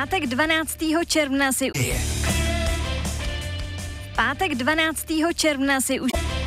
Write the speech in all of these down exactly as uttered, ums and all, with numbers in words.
pátek dvanáctého června si... pátek dvanáctého června si už...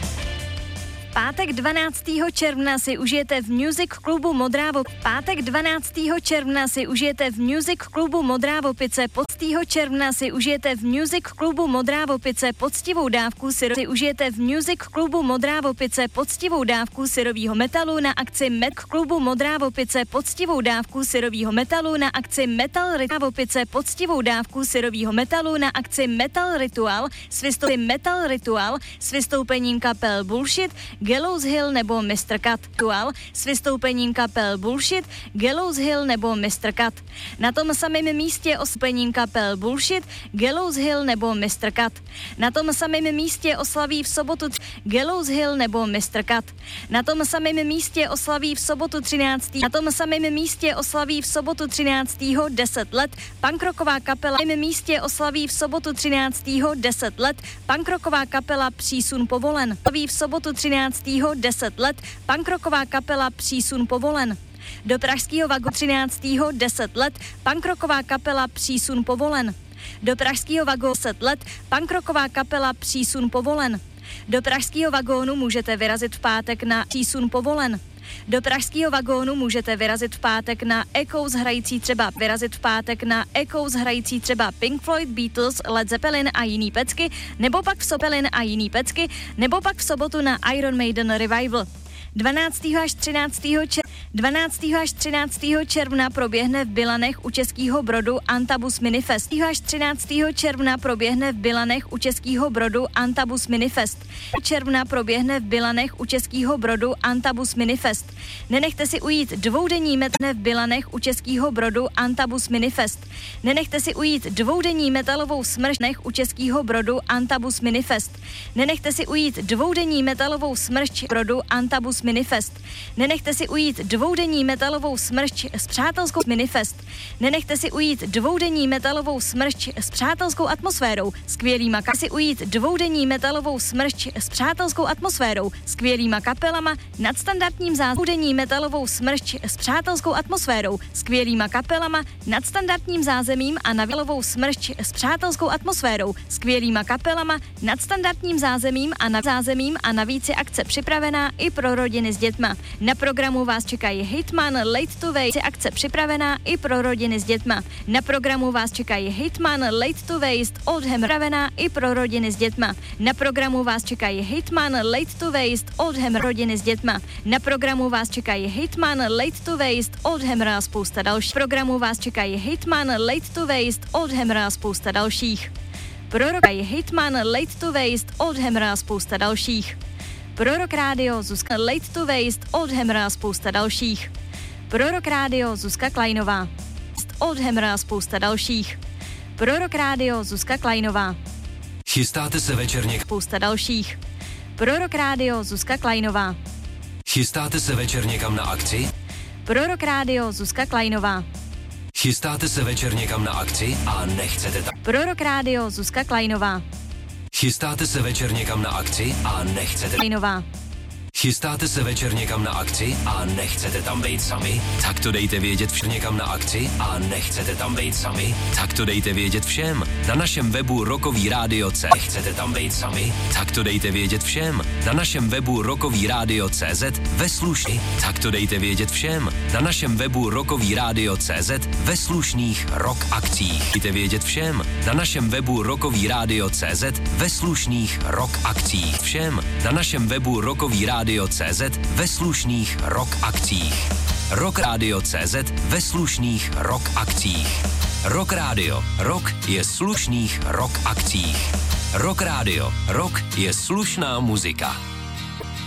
pátek dvanáctého června si užijete v Music klubu Modrá Vopice. pátek dvanáctého června si užijete v Music klubu Modrá Vopice. poctivého června si užijete v Music klubu Modrá Vopice poctivou dávku syro... si užijete v Music klubu Modrá Vopice poctivou dávku syrovýho metalu na akci Met klubu Modrá Vopice poctivou dávku syrovýho metalu na akci Metal Ritual Vopice poctivou dávku syrovýho metalu na akci Metal Ritual s vystoupením Metal Ritual s vystoupením kapel Bullshit, Gallows Hill nebo mister Cut. Ritual s vystoupením kapel Bullshit, Gallows Hill nebo mister Cut. Na tom samém místě ospením kapel Bullshit, Gallows Hill nebo mister Cut. Na tom samém místě oslaví v sobotu Gallows Hill nebo mister Cut. Na tom samém místě oslaví v sobotu třináctého Na tom samém místě oslaví v sobotu třináctého deset let punkrocková kapela. Na místě oslaví v sobotu třináctého deset let punkrocková kapela Přísun povolen. Oslaví v sobotu třináctého deset let punkrocková kapela Přísun povolen. Do pražského vagu třináctého deset let punkrocková kapela Přísun povolen. Do pražského vagu deset let punkrocková kapela Přísun povolen. Do pražského vagónu můžete vyrazit v pátek na Přísun povolen. Do pražského vagónu můžete vyrazit v pátek na Echoes hrající třeba vyrazit v pátek na Echoes hrající třeba Pink Floyd, Beatles, Led Zeppelin a jiný pecky, nebo pak v Sopelin a jiný pecky, nebo pak v sobotu na Iron Maiden Revival. dvanáctého až třináctého června dvanáctého až třináctého června proběhne v Bilanech u Českého Brodu Antabus Minifest. dvanáctého až třináctého června proběhne v Bilanech u Českého Brodu Antabus Minifest. června proběhne v Bilanech u Českého Brodu Antabus Minifest. Nenechte si ujít dvoudenní metal v Bilanech u Českého Brodu Antabus Minifest. Nenechte si ujít dvoudenní metalovou smršť u Českého Brodu Antabus Minifest. Nenechte si ujít dvoudenní metalovou smršť Brodu Antabus Minifest. Nenechte si ujít dvoudenní metalovou smršť s přátelskou Minifest. Nenechte si ujít dvoudenní metalovou smršť s přátelskou atmosférou, skvělýma ka- si ujít dvoudenní metalovou smršť s přátelskou atmosférou, skvělýma kapelama, nadstandardním zázemím metalovou smršť s přátelskou atmosférou, skvělýma kapelama, nadstandardním zázemím a navilovou smršť s přátelskou atmosférou, skvělýma kapelama, nadstandardním zázemím a na zázemím a navíc je akce připravená i pro rodiny s dětma. Na programu vás čekají Hitman, Late to Waste, akce připravená i pro rodiny s dětma. Na programu vás čekají Hitman, Late to Waste, Oldham připravená i pro rodiny s dětma. Na programu vás čekají Hitman, Late to Waste, Oldham rodiny s dětma. Na programu vás čekají Hitman, Late to Waste, Oldham a spousta dalších. Programu vás čekají Hitman, Late to Waste, Oldham a spousta dalších. Prorok Hitman, Late to Waste, Oldham a spousta dalších. Prorok rádio Zuzka Late to Waste, Oldhammer a spousta dalších. Prorok rádio Zuzka Kleinová. Oldhammer a spousta dalších. Prorok rádio Zuzka Kleinová. Chystáte se večer něk... Spousta dalších. Prorok rádio Zuzka Kleinová. Chystáte se večer někam na akci? Prorok rádio Zuzka Kleinová. Chystáte se večer někam na akci a nechcete tam... Prorok rádio Zuzka Kleinová. Chystáte se večer někam na akci a nechcete... Kleinová. Chystáte se večer někam na akci a nechcete tam být sami? Tak to dejte vědět všem někam na akci a nechcete tam být sami? Tak to dejte vědět všem. Na našem webu Rockový rádio C. Nechcete tam být sami? Tak to dejte vědět všem. Na našem webu Rockový rádio C Z ve slušný. Tak to dejte vědět všem. Na našem webu Rockový rádio C Z ve slušných rock akcích. Dejte vědět všem. Na našem webu Rockový rádio C Z ve slušných rock akcích. Všem. Na našem webu Rockový rádio C Z ve slušných rock akcích. Rock Radio C Z ve slušných rock akcích. Rock Radio. Rock je slušných rock akcích. Rock Radio. Rock je slušná muzika.